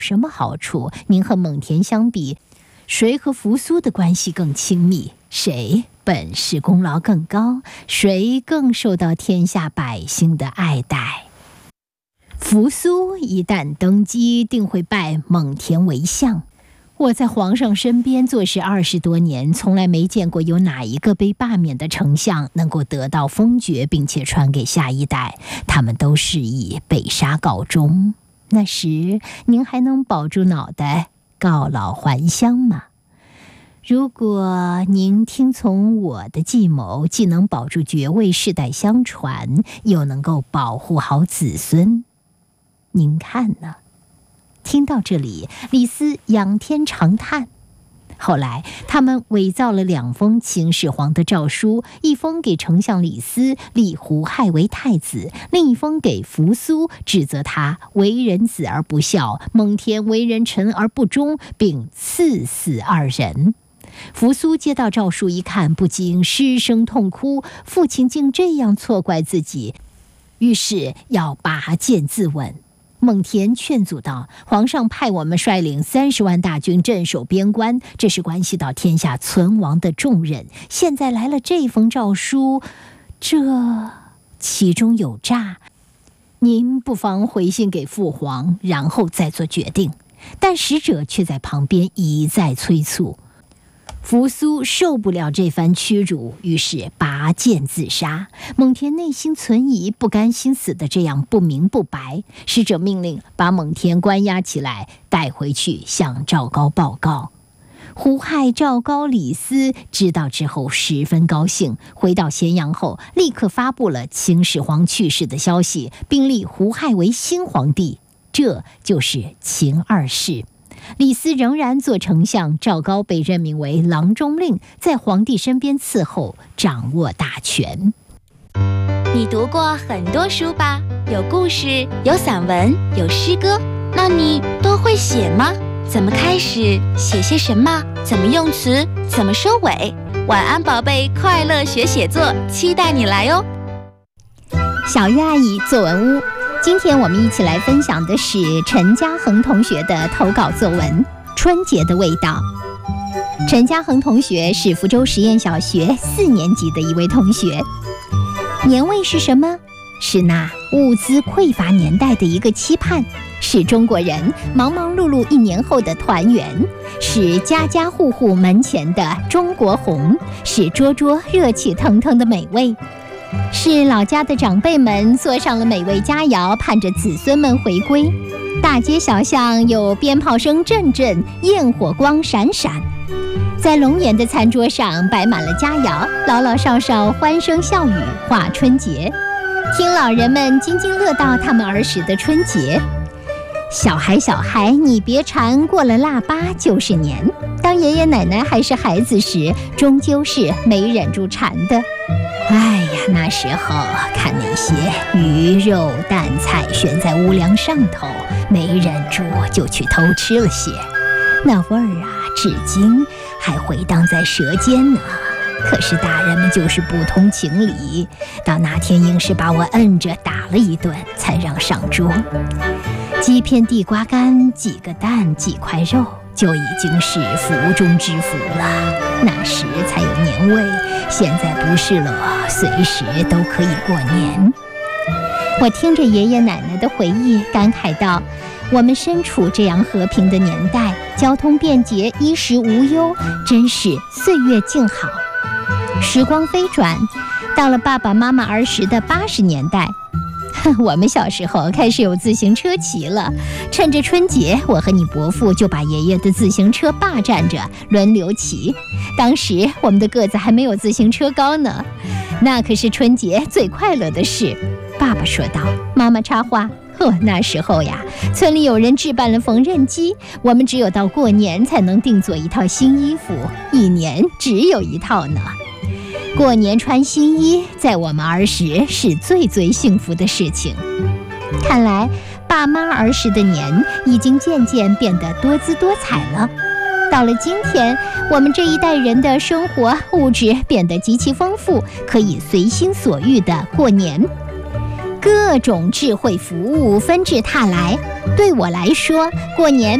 什么好处？您和蒙恬相比，谁和扶苏的关系更亲密？谁本事功劳更高？谁更受到天下百姓的爱戴？扶苏一旦登基，定会拜蒙恬为相。我在皇上身边做事20多年，从来没见过有哪一个被罢免的丞相能够得到封爵，并且传给下一代。他们都是以被杀告终。那时您还能保住脑袋，告老还乡吗？如果您听从我的计谋，既能保住爵位世代相传，又能够保护好子孙，您看呢？听到这里，李斯仰天长叹。后来他们伪造了2封秦始皇的诏书，一封给丞相李斯，立胡亥为太子；另一封给扶苏，指责他为人子而不孝，蒙恬为人臣而不忠，并赐死2人。扶苏接到诏书一看，不禁失声痛哭，父亲竟这样错怪自己，于是要拔剑自刎。蒙恬劝阻道：皇上派我们率领30万大军镇守边关，这是关系到天下存亡的重任。现在来了这封诏书，这其中有诈，您不妨回信给父皇，然后再做决定。但使者却在旁边一再催促。扶苏受不了这番屈辱，于是拔剑自杀。蒙恬内心存疑，不甘心死的这样不明不白。使者命令把蒙恬关押起来，带回去向赵高报告。胡亥、赵高、李斯知道之后十分高兴，回到咸阳后立刻发布了秦始皇去世的消息，并立胡亥为新皇帝，这就是秦2世。李斯仍然做丞相，赵高被任命为郎中令，在皇帝身边伺候，掌握大权。 你读过很多书吧？有故事，有散文，有诗歌，那你都会写吗？怎么开始？写些什么？怎么用词？怎么收尾？晚安宝贝，快乐学写作，期待你来哦！ 小鱼阿姨作文屋，今天我们一起来分享的是陈嘉恒同学的投稿作文《春节的味道》。陈嘉恒同学是福州实验小学4年级的一位同学。年味是什么？是那物资匮乏年代的一个期盼，是中国人忙忙碌碌1年后的团圆，是家家户户门前的中国红，是桌桌热气腾腾的美味，是老家的长辈们做上了美味佳肴，盼着子孙们回归。大街小巷有鞭炮声阵阵，焰火光闪闪，在龙岩的餐桌上摆满了佳肴，老老少少欢声笑语话春节，听老人们津津乐道他们儿时的春节。小孩小孩你别馋，过了腊八就是年。当爷爷奶奶还是孩子时，终究是没忍住馋的。哎呀，那时候看那些鱼肉蛋菜悬在屋梁上头，没忍住就去偷吃了些，那味儿啊，至今还回荡在舌尖呢。可是大人们就是不通情理，到那天硬是把我摁着打了一顿，才让上桌。几片地瓜干，几个蛋，几块肉，就已经是福中之福了。那时才有年味，现在不是了，随时都可以过年。我听着爷爷奶奶的回忆，感慨道，我们身处这样和平的年代，交通便捷，衣食无忧，真是岁月静好。时光飞转，到了爸爸妈妈儿时的80年代，我们小时候开始有自行车骑了。趁着春节，我和你伯父就把爷爷的自行车霸占着，轮流骑。当时我们的个子还没有自行车高呢，那可是春节最快乐的事。爸爸说道。妈妈插话，那时候呀，村里有人置办了缝纫机，我们只有到过年才能定做一套新衣服，1年只有1套呢。过年穿新衣，在我们儿时是最最幸福的事情。看来爸妈儿时的年已经渐渐变得多姿多彩了。到了今天，我们这一代人的生活物质变得极其丰富，可以随心所欲地过年。 各种智慧服务纷至沓来。对我来说，过年